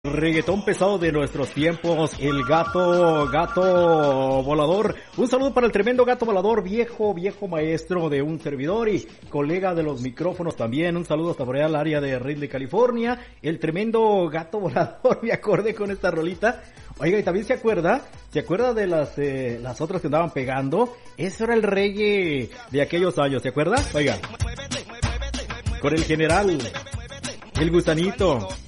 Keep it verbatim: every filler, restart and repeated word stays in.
Reggaetón pesado de nuestros tiempos, el gato, gato volador. Un saludo para el tremendo gato volador, viejo, viejo maestro de un servidor y colega de los micrófonos también. Un saludo hasta por allá al área de Ridley, California. El tremendo gato volador, me acordé con esta rolita. Oiga, y también se acuerda, se acuerda de las, eh, las otras que andaban pegando. Eso era el reggae de aquellos años, ¿se acuerda? Oiga, con el general, el gusanito.